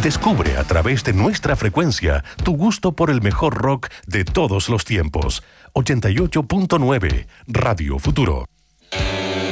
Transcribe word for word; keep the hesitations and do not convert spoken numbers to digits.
Descubre a través de nuestra frecuencia tu gusto por el mejor rock de todos los tiempos. ochenta y ocho punto nueve Radio Futuro.